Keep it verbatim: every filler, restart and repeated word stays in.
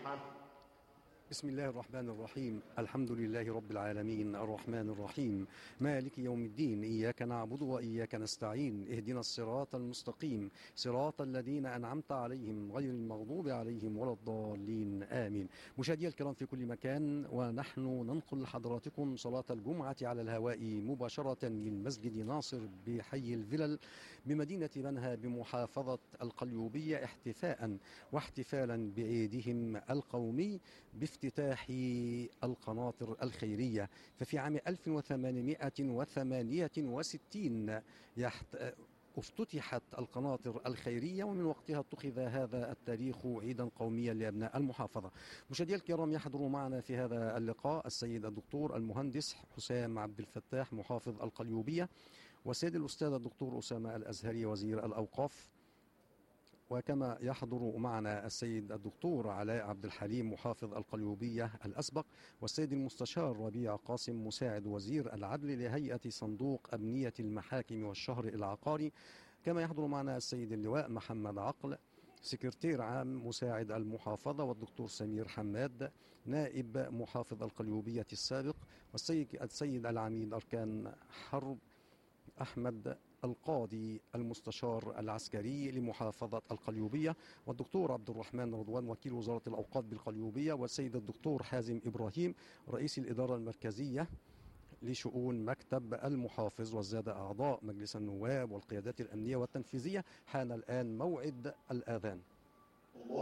الفاتحة. بسم الله الرحمن الرحيم. الحمد لله رب العالمين الرحمن الرحيم مالك يوم الدين، إياك نعبد وإياك نستعين، اهدنا الصراط المستقيم صراط الذين أنعمت عليهم غير المغضوب عليهم ولا الضالين آمين. مشاهدي الكرام في كل مكان، ونحن ننقل لحضراتكم صلاة الجمعة على الهواء مباشرة من مسجد ناصر بحي الفلل بمدينة بنها بمحافظة القليوبية، احتفاء واحتفالا بعيدهم القومي بافتتاح القناطر الخيرية. ففي عام ألف وثمانمائة وثمانية وستين يحت... افتتحت القناطر الخيرية، ومن وقتها اتخذ هذا التاريخ عيدا قوميا لأبناء المحافظة. مشاهدينا الكرام، يحضر معنا في هذا اللقاء السيد الدكتور المهندس حسام عبد الفتاح محافظ القليوبية، والسيد الأستاذ الدكتور أسامة الأزهري وزير الأوقاف، وكما يحضر معنا السيد الدكتور علاء عبد الحليم محافظ القليوبية الأسبق، والسيد المستشار ربيع قاسم مساعد وزير العدل لهيئة صندوق أبنية المحاكم والشهر العقاري. كما يحضر معنا السيد اللواء محمد عقل سكرتير عام مساعد المحافظة، والدكتور سمير حماد نائب محافظ القليوبية السابق، والسيد السيد العميد أركان حرب أحمد القاضي المستشار العسكري لمحافظة القليوبية، والدكتور عبد الرحمن رضوان وكيل وزارة الأوقاف بالقليوبية، والسيد الدكتور حازم إبراهيم رئيس الإدارة المركزية لشؤون مكتب المحافظ، والزاد أعضاء مجلس النواب والقيادات الأمنية والتنفيذية. حان الآن موعد الآذان.